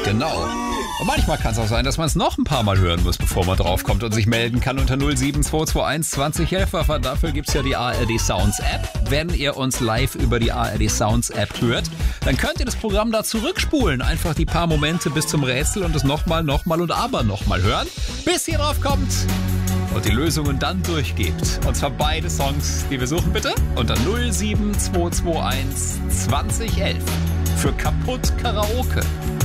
Genau. Und manchmal kann es auch sein, dass man es noch ein paar Mal hören muss, bevor man draufkommt und sich melden kann unter 07221 2011. Aber dafür gibt es ja die ARD Sounds App. Wenn ihr uns live über die ARD Sounds App hört, dann könnt ihr das Programm da zurückspulen. Einfach die paar Momente bis zum Rätsel und es nochmal und aber nochmal hören, bis ihr draufkommt und die Lösungen dann durchgebt. Und zwar beide Songs, die wir suchen, bitte, unter 07221 2011 für Kaputt Karaoke.